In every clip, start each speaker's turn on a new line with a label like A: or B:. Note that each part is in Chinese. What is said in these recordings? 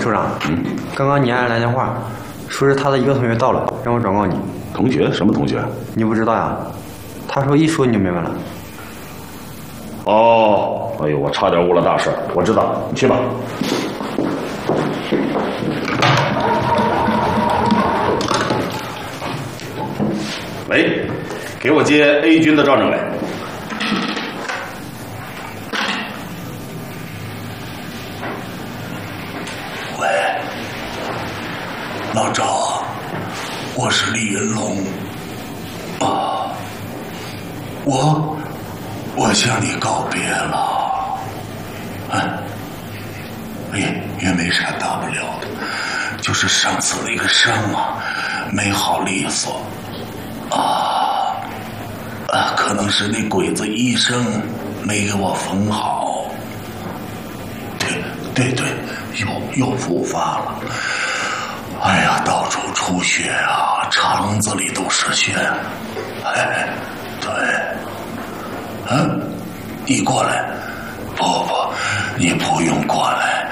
A: 处长，刚刚你爱人来电话，说是他的一个同学到了，让我转告你。
B: 同学？什么同学？
A: 你不知道呀？他说一说你就明白了。
B: 哦，哎呦，我差点误了大事。我知道，你去吧。喂，给我接 A 军的赵政委。
C: 喂，老赵啊，我是李云龙啊，我向你告别了，也没啥大不了的，就是上次那个伤啊没好利索可能是那鬼子医生没给我缝好，对，又复发了。哎呀，到处出血啊，肠子里都是血。对，你过来？不，你不用过来，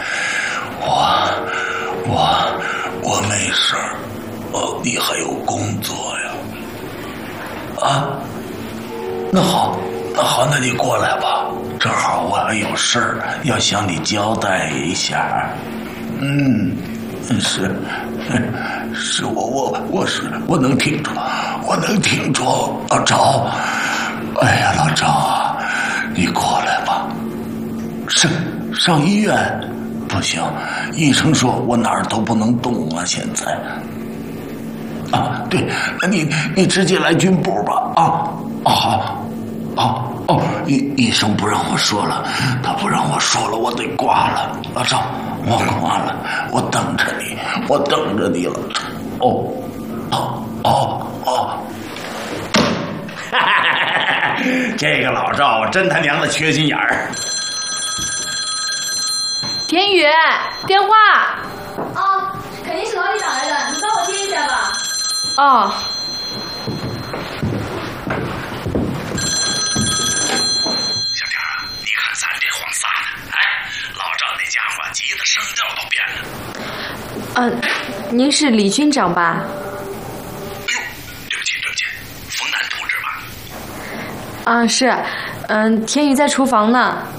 C: 我没事儿。你还有工作呀？那好，那你过来吧，正好我还有事儿要向你交代一下。是我能听着，老赵。哎呀，老赵啊，你过来吧。上医院不行，医生说我哪儿都不能动了，现在。对，那你直接来军部吧。医生不让我说了，他不让我说了，我得挂了。老赵，我挂了，我等着你了。
B: 这个老赵真他娘的缺心眼儿。
D: 田宇，电话。
E: 肯定是老李打来的，你帮我接一下吧。
C: 小天啊，你看咱这晃撒的，老赵那家伙急得声调都变了。
D: 您是李军长吧？
C: 哎呦，对不起，冯楠同志吧？
D: 是，田宇在厨房呢。